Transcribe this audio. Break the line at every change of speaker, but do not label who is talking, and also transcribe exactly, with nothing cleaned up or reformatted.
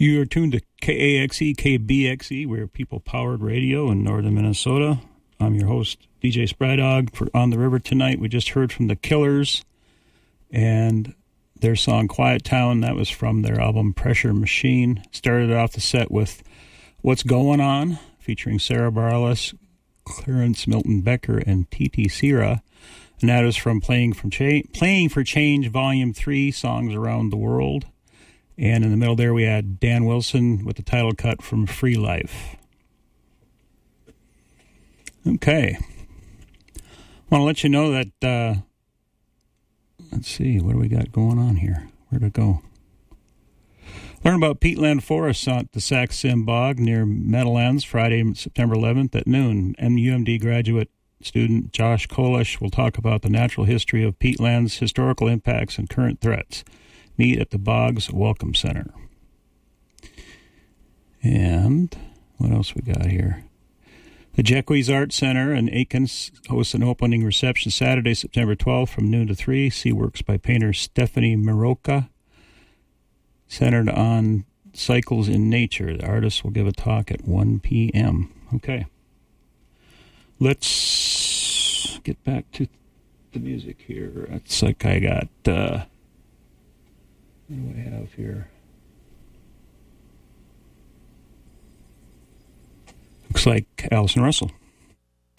You are tuned to K A X E, K B X E. We're people-powered radio in northern Minnesota. I'm your host, D J Sprydog, for On the River tonight. We just heard from The Killers and their song Quiet Town. That was from their album Pressure Machine. Started off the set with What's Going On, featuring Sarah Bareilles, Clarence Milton Becker, and T T Sierra. And that is from Playing, from Cha- Playing for Change, Volume three, Songs Around the World. And in the middle there we had Dan Wilson with the title cut from Free Life. Okay. I want to let you know that, uh, let's see, what do we got going on here? Where'd it go? Learn about peatland forests at the Sax-Sim Bog near Meadowlands, Friday, September eleventh at noon. M U M D graduate student Josh Kolish will talk about the natural history of peatlands, historical impacts, and current threats. Meet at the Boggs Welcome Center. And what else we got here? The Jequez Art Center in Aikens hosts an opening reception Saturday, September twelfth from noon to three. See works by painter Stephanie Maroka, centered on cycles in nature. The artist will give a talk at one p.m. Okay. Let's get back to the music here. It's like I got... Uh, What do I have here? Looks like Allison Russell.